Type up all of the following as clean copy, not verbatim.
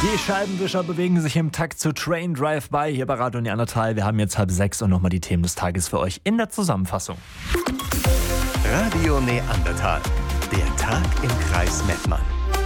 Die Scheibenwischer bewegen sich im Takt zu Train Drive-By hier bei Radio Neandertal. Wir haben jetzt 5:30 und nochmal die Themen des Tages für euch in der Zusammenfassung. Radio Neandertal, der Tag im Kreis Mettmann.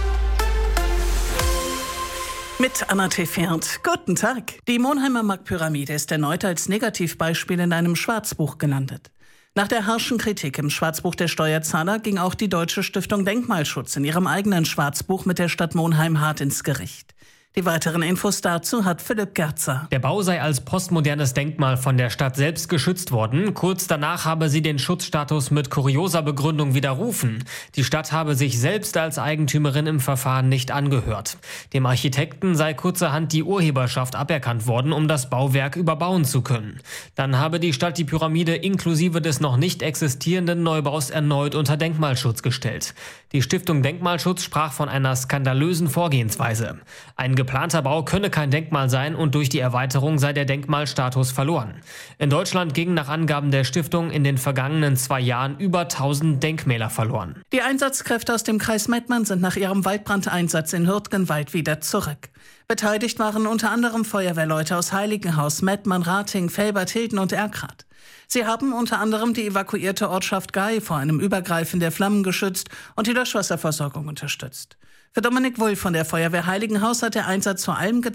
Mit Anna Tefert. Guten Tag. Die Monheimer Marktpyramide ist erneut als Negativbeispiel in einem Schwarzbuch gelandet. Nach der harschen Kritik im Schwarzbuch der Steuerzahler ging auch die Deutsche Stiftung Denkmalschutz in ihrem eigenen Schwarzbuch mit der Stadt Monheim hart ins Gericht. Die weiteren Infos dazu hat Philipp Gerzer. Der Bau sei als postmodernes Denkmal von der Stadt selbst geschützt worden. Kurz danach habe sie den Schutzstatus mit kurioser Begründung widerrufen. Die Stadt habe sich selbst als Eigentümerin im Verfahren nicht angehört. Dem Architekten sei kurzerhand die Urheberschaft aberkannt worden, um das Bauwerk überbauen zu können. Dann habe die Stadt die Pyramide inklusive des noch nicht existierenden Neubaus erneut unter Denkmalschutz gestellt. Die Stiftung Denkmalschutz sprach von einer skandalösen Vorgehensweise. Ein geplanter Bau könne kein Denkmal sein und durch die Erweiterung sei der Denkmalstatus verloren. In Deutschland gingen nach Angaben der Stiftung in den vergangenen 2 Jahren über 1000 Denkmäler verloren. Die Einsatzkräfte aus dem Kreis Mettmann sind nach ihrem Waldbrandeinsatz in Hürtgenwald wieder zurück. Beteiligt waren unter anderem Feuerwehrleute aus Heiligenhaus, Mettmann, Rating, Felbert, Hilden und Erkrath. Sie haben unter anderem die evakuierte Ortschaft Gay vor einem Übergreifen der Flammen geschützt und die Löschwasserversorgung unterstützt. Für Dominik Wulff von der Feuerwehr Heiligenhaus hat der Einsatz vor allem gezeigt,